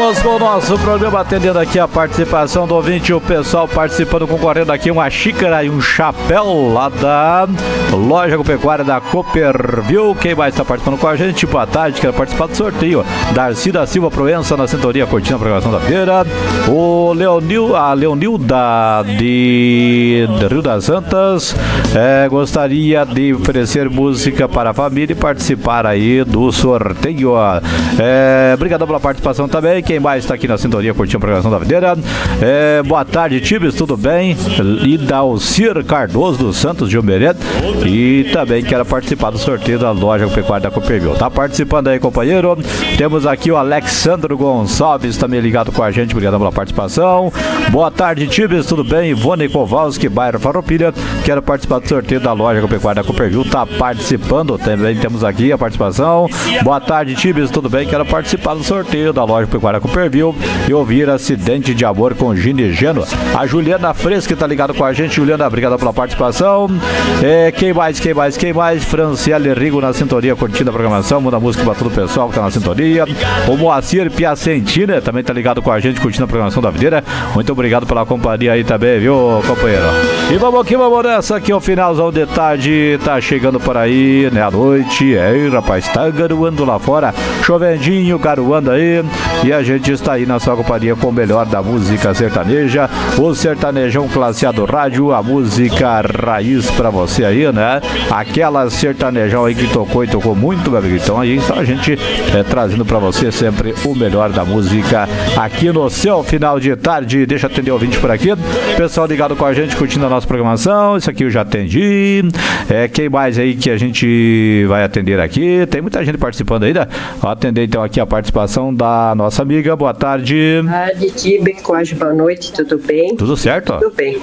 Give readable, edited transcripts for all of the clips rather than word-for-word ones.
Seguimos com o nosso programa, atendendo aqui a participação do ouvinte, o pessoal participando, concorrendo aqui uma xícara e um chapéu lá da Loja Agropecuária da Copperville. Quem mais está participando com a gente? Boa tarde, quero participar do sorteio. Darcy da Silva Proença na sintonia, curtindo a programação da feira. O a Leonilda de Rio das Antas gostaria de oferecer música para a família e participar aí do sorteio. Obrigado pela participação também. Quem mais está aqui na sintonia curtindo a programação da videira? Boa tarde, Tibes, tudo bem? E Dalcir Cardoso dos Santos de Umerê. E também quero participar do sorteio da Loja Agropecuária da Copperville. Tá participando aí, companheiro? Temos aqui o Alexandro Gonçalves também ligado com a gente. Obrigado pela participação. Boa tarde, Tibes, tudo bem? Ivone Kowalski, bairro Farroupilha. Quero participar do sorteio da Loja Agropecuária da Copperville. Tá participando. Também temos aqui a participação. Boa tarde, Tibes, tudo bem? Quero participar do sorteio da Loja Agropecuária Copperville e ouvir Acidente de Amor com Gini Geno. A Juliana Fresca tá ligado com a gente. Juliana, obrigado pela participação. Quem mais? Franciele Rigo na sintonia, curtindo a programação. Muda a música para todo o pessoal que tá na sintonia. O Moacir Piacentina também tá ligado com a gente, curtindo a programação da videira. Muito obrigado pela companhia aí também, viu, companheiro? E vamos nessa aqui, o finalzão de tarde, tá chegando por aí, né, à noite. Rapaz, tá garoando lá fora, chovendinho, garoando aí, e a gente está aí na sua companhia com o melhor da música sertaneja, o sertanejão classe A do rádio, a música raiz pra você aí, né? Aquela sertanejão aí que tocou e tocou muito, meu amigo. Então aí a gente trazendo pra você sempre o melhor da música aqui no seu final de tarde. Deixa eu atender o ouvinte por aqui, pessoal ligado com a gente, curtindo a nossa programação. Isso aqui eu já atendi. Quem mais aí que a gente vai atender aqui? Tem muita gente participando aí, né? Vou atender então aqui a participação da nossa amiga. Boa tarde. Boa tarde, Tibe, quase boa noite, tudo bem? Tudo certo? Tudo bem.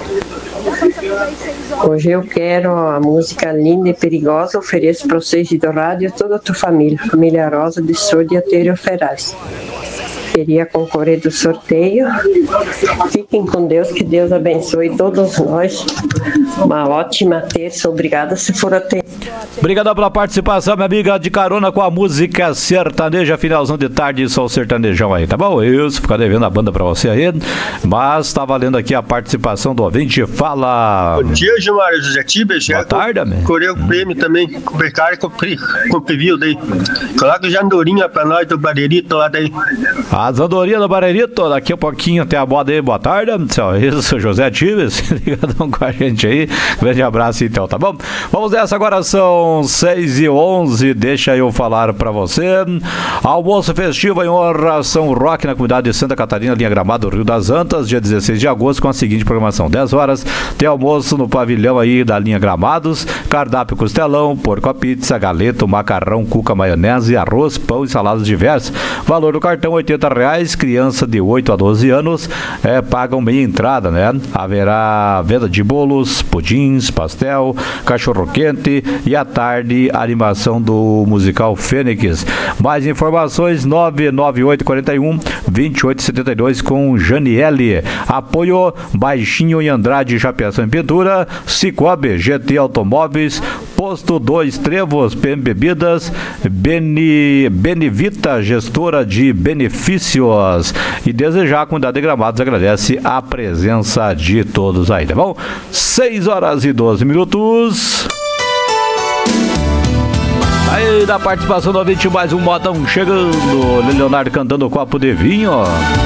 Hoje eu quero a música Linda e Perigosa, ofereço para vocês do rádio e toda a tua família Rosa de Sordia Terio Ferraz. Queria concorrer do sorteio. Fiquem com Deus, que Deus abençoe todos nós. Uma ótima terça, obrigada se for até. Obrigado pela participação, minha amiga, de carona com a música sertaneja, finalzão de tarde, só o sertanejão aí, tá bom? Isso, ficar devendo a banda pra você aí, mas tá valendo aqui a participação do ouvinte. Fala! Bom dia, Gilmar, José Tibes. Boa tarde, amigo. Correu o prêmio também, com o Pecário, com o Pivil daí. Coloca já andorinha pra nós do Barreirito lá daí. As andorinhas do Barreirito, daqui a pouquinho tem a moda aí. Boa tarde, isso, José Tibes, ligadão com a gente aí. Grande abraço então, tá bom? Vamos nessa, agora são 6h11, deixa eu falar pra você. Almoço festivo em honra São Roque na comunidade de Santa Catarina, linha Gramado, Rio das Antas, dia 16 de agosto, com a seguinte programação: 10 horas, tem almoço no pavilhão aí da linha Gramados, cardápio costelão, porco a pizza, galeto, macarrão, cuca, maionese, arroz, pão e saladas diversas. Valor do cartão R$80, criança de 8 a 12 anos pagam meia entrada, né? Haverá venda de bolos, pudins, pastel, cachorro quente e à tarde a animação do musical Fênix. Mais informações 99841-2872 com Janiele. Apoio Baixinho e Andrade, Chapeação em Pintura, Cicobi, GT Automóveis, Posto 2 Trevos, PM Bebidas, Benevita, gestora de benefícios, e desejar a comunidade de Gramados agradece a presença de todos aí, tá bom? 6h12. Aí, da participação do ouvinte, mais um modão chegando. Leonardo cantando Copo de Vinho.